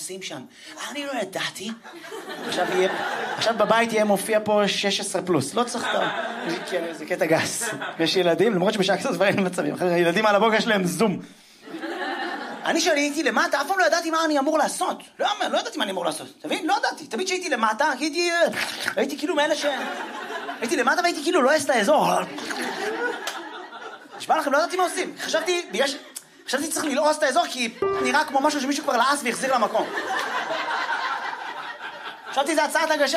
עושים שם? אני לא ידעתי. עכשיו בבית יהיה מופיע פה 16 פלוס. לא צריך זה קטע גס. יש ילדים, למרות שבשעה כזאת דברים מצבים. ילדים על הבוקר שלהם זום. אני שהייתי למטה, אף פעם לא ידעתי מה אני אמור לעשות. לא ידעתי מה אני אמור לעשות. תבין? לא ידעתי. תמיד שהייתי למטה, הייתי כאילו מאלה הייתי למטה והייתי כאילו לא אעש את האזור. נשמע לכם, לא ידעתי מה עושים. חשבתי צריך ללעוס את האזור כי נראה כמו משהו שמישהו כבר לעס והחזיר למקום. חשבתי זה הצעת הגשה.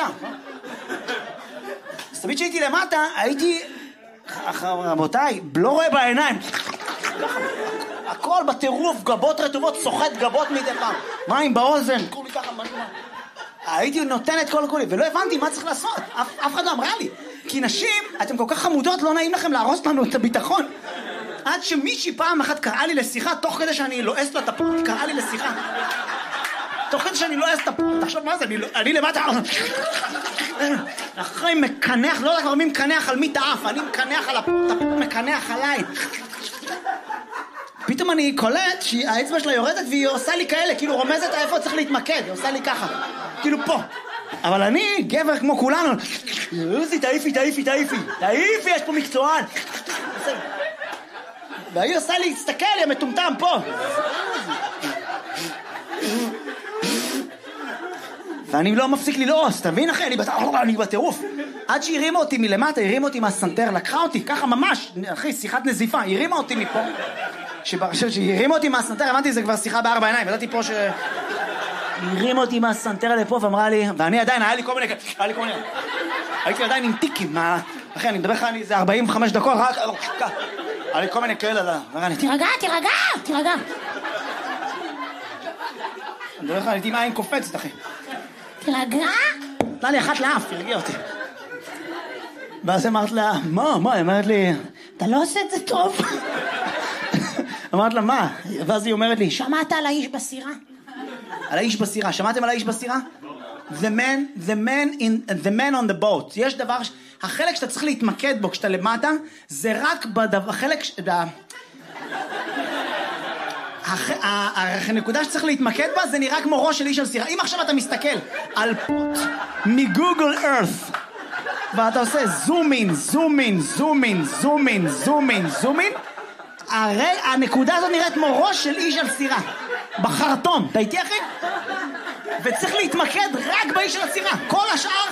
אז תמיד שהייתי למטה, הייתי... רבותיי, לא רואה בעיניים. הכל בטירוף, גבות רטובות, סוחט גבות מדי פעם. מים באוזן, כולי ככה, הייתי נותן את כל כולי, ולא הבנתי מה צריך לעשות. אף אחד לא אמרה לי. כי נשים, אתם כל כך חמודות, לא נעים לכם להרוס לנו את הביטחון. עד שמישהי פעם אחת קראה לי לשיחה, תוך כדי שאני לועס לה את הפורט, קראה לי לשיחה. תוך כדי שאני לועס את הפורט, תחשוב מה זה, אני למטה... אחרי מקנח, לא יודע כבר מי מקנח על מי תאף, אני מקנח על הפורט, הפורט מקנח עליי. פתאום אני קולט שהאצבע שלה יורדת והיא עושה לי כאלה, כאילו רומזת איפה צריך להתמקד, היא עושה לי ככה, כאילו פה. אבל אני, גבר כמו כולנו, תעיפי, יש פה מקצוען. והיא עושה לי, תסתכל, היא המטומטם פה. ואני לא מפסיק ללעוס, תבין אחי, אני בטירוף. עד שהרימה אותי מלמטה, הרימה אותי מהסנטר, לקחה אותי, ככה ממש, אחי, שיחת נזיפה, הרימה אותי מפה. שהרימה אותי מהסנטר, הבנתי, זה כבר שיחה בארבע עיניים, ידעתי פה הרימה אותי מהסנטר לפה ואמרה לי, ואני עדיין, היה לי כל מיני, הייתי עדיין עם טיקים, אחי, אני מדבר לך, זה 45 דקות, רק, היה לי כל מיני כאלה, תירגע. אני מדבר לך, הייתי עם עין קופצת, אחי. תירגע? נתנה לי אחת לאף, תרגיע אותי. ואז אמרת לה, מה? היא אמרת לי, אתה לא עושה את זה טוב. אמרת לה, מה? ואז היא אומרת לי, שמעת על האיש בסירה? על האיש בסירה, שמעתם על האיש בסירה? The man on the boat. יש דבר, החלק שאתה צריך להתמקד בו כשאתה למטה, זה רק החלק, הנקודה שצריך להתמקד בה, זה נראה כמו ראש של איש על סירה. אם עכשיו אתה מסתכל על פוט מגוגל ארת, ואתה עושה זום אין, הרי הנקודה הזאת נראית כמו ראש של איש על סירה בחרטום, אתה איתי אחי? וצריך להתמקד רק באיש על הסירה, כל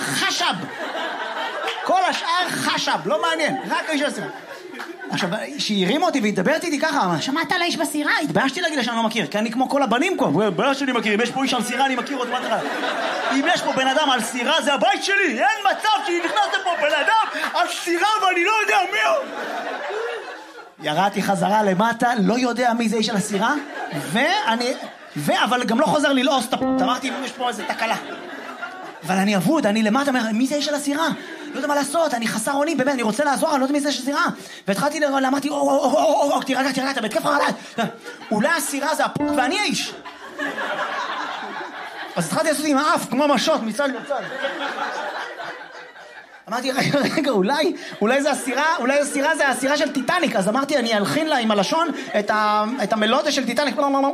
השאר חשב, לא מעניין, רק האיש על הסירה. עכשיו, שהיא הרימה אותי והתדברת איתי ככה, שמעת על האיש בסירה? התביישתי להגיד לה שאני לא מכיר, כי אני כמו כל הבנים פה, בעיה שאני מכיר, אם יש פה איש על סירה אני מכיר עוד מטרה. אם יש פה בן אדם על סירה זה הבית שלי, אין מצב שנכנס לפה בן אדם על סירה ואני לא יודע מי הוא. ירדתי חזרה למטה, לא יודע מי זה איש על הסירה, אבל גם לא חוזר ללעוס את הפות, אמרתי אם יש פה איזה תקלה. אבל אני אבוד, אני למטה, מי זה איש על הסירה? לא יודע מה לעשות, אני חסר אונים, באמת, אני רוצה לעזור, אני לא יודע מי זה איש על הסירה. והתחלתי אמרתי, תירגע, אתה בהתקף חרדה. אולי הסירה זה הפות ואני האיש. אז התחלתי לעשות עם האף, כמו משות, מצד לצד. אמרתי, רגע, אולי זה הסירה זה הסירה של טיטניק, אז אמרתי, אני אלחין לה עם הלשון את המלודיה של טיטניק.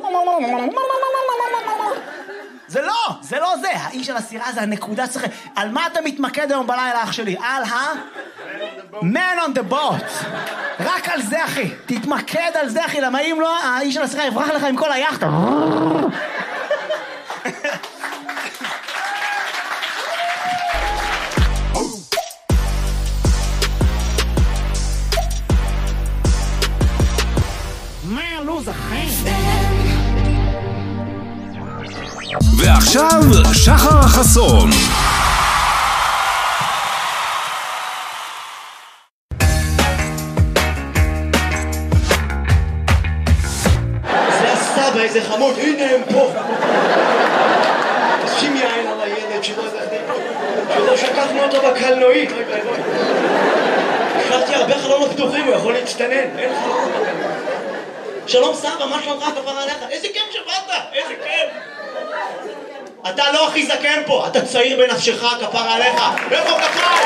זה לא זה, האיש של הסירה זה הנקודה צריך. על מה אתה מתמקד היום בלילה, אח שלי? על man on the boat. רק על זה, אחי. תתמקד על זה, אחי, למה אם לא, האיש של הסירה יברח לך עם כל היחטה. ועכשיו שחר חסון. זה הסבא, איזה חמוד, הנה הם פה. שים יין על הילד שלא שקחנו אותו בקלנועית. השארתי הרבה חלונות פתוחים, הוא יכול להצטנן, אין חלונות בקלנועית. שלום סבא, מה שלומך כפרה עליך? איזה כיף שבאת, איזה כיף. אתה לא הכי זקן פה, אתה צעיר בנפשך, כפרה עליך. איפה כפרה?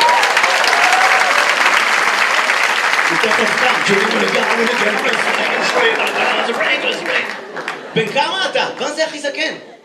בן כמה אתה? כאן זה הכי זקן.